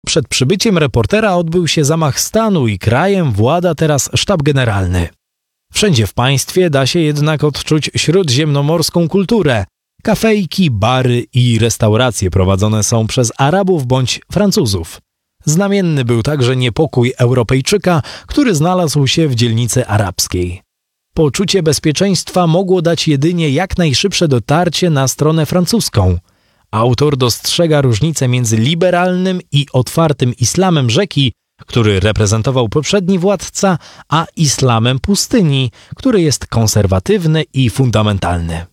Przed przybyciem reportera odbył się zamach stanu i krajem włada teraz sztab generalny. Wszędzie w państwie da się jednak odczuć śródziemnomorską kulturę. Kafejki, bary i restauracje prowadzone są przez Arabów bądź Francuzów. Znamienny był także niepokój Europejczyka, który znalazł się w dzielnicy arabskiej. Poczucie bezpieczeństwa mogło dać jedynie jak najszybsze dotarcie na stronę francuską. Autor dostrzega różnicę między liberalnym i otwartym islamem rzeki, który reprezentował poprzedni władca, a islamem pustyni, który jest konserwatywny i fundamentalny.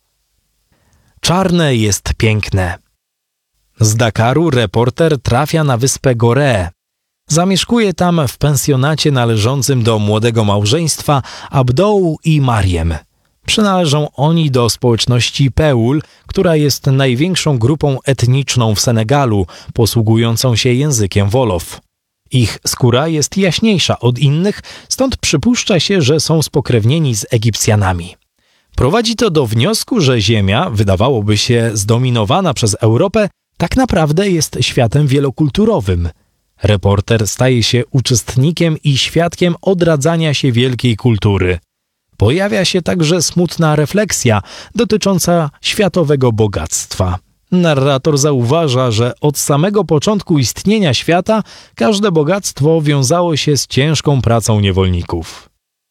Czarne jest piękne. Z Dakaru reporter trafia na wyspę Gorée. Zamieszkuje tam w pensjonacie należącym do młodego małżeństwa Abdou i Mariem. Przynależą oni do społeczności Peul, która jest największą grupą etniczną w Senegalu, posługującą się językiem Wolof. Ich skóra jest jaśniejsza od innych, stąd przypuszcza się, że są spokrewnieni z Egipcjanami. Prowadzi to do wniosku, że Ziemia, wydawałoby się zdominowana przez Europę, tak naprawdę jest światem wielokulturowym. Reporter staje się uczestnikiem i świadkiem odradzania się wielkiej kultury. Pojawia się także smutna refleksja dotycząca światowego bogactwa. Narrator zauważa, że od samego początku istnienia świata każde bogactwo wiązało się z ciężką pracą niewolników.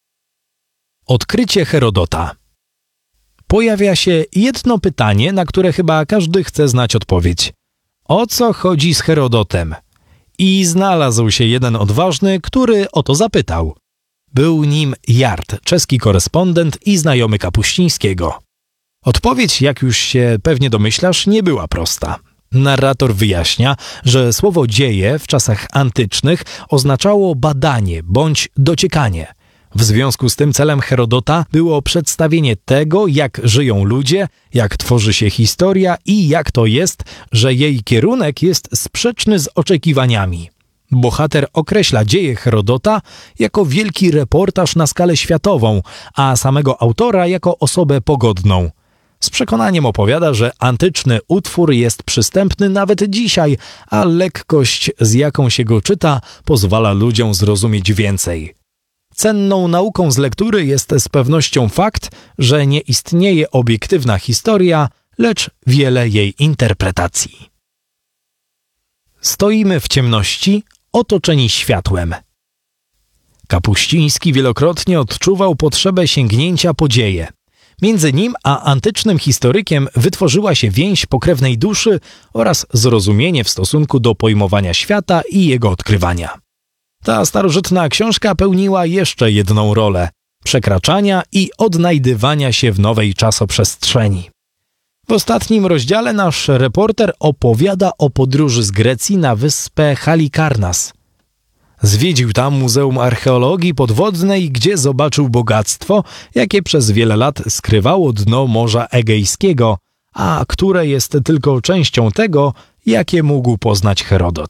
Odkrycie Herodota. Pojawia się jedno pytanie, na które chyba każdy chce znać odpowiedź. O co chodzi z Herodotem? I znalazł się jeden odważny, który o to zapytał. Był nim Jart, czeski korespondent i znajomy Kapuścińskiego. Odpowiedź, jak już się pewnie domyślasz, nie była prosta. Narrator wyjaśnia, że słowo dzieje w czasach antycznych oznaczało badanie bądź dociekanie. W związku z tym celem Herodota było przedstawienie tego, jak żyją ludzie, jak tworzy się historia i jak to jest, że jej kierunek jest sprzeczny z oczekiwaniami. Bohater określa dzieje Herodota jako wielki reportaż na skalę światową, a samego autora jako osobę pogodną. Z przekonaniem opowiada, że antyczny utwór jest przystępny nawet dzisiaj, a lekkość, z jaką się go czyta, pozwala ludziom zrozumieć więcej. Cenną nauką z lektury jest z pewnością fakt, że nie istnieje obiektywna historia, lecz wiele jej interpretacji. Stoimy w ciemności, otoczeni światłem. Kapuściński wielokrotnie odczuwał potrzebę sięgnięcia po dzieje. Między nim a antycznym historykiem wytworzyła się więź pokrewnej duszy oraz zrozumienie w stosunku do pojmowania świata i jego odkrywania. Ta starożytna książka pełniła jeszcze jedną rolę – przekraczania i odnajdywania się w nowej czasoprzestrzeni. W ostatnim rozdziale nasz reporter opowiada o podróży z Grecji na wyspę Halikarnas. Zwiedził tam Muzeum Archeologii Podwodnej, gdzie zobaczył bogactwo, jakie przez wiele lat skrywało dno Morza Egejskiego, a które jest tylko częścią tego, jakie mógł poznać Herodot.